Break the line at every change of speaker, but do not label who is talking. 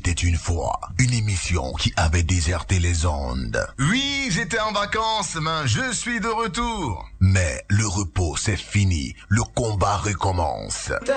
était une fois une émission qui avait déserté les ondes.
Oui, j'étais en vacances, mais je suis de retour.
Mais le repos c'est fini, le combat recommence.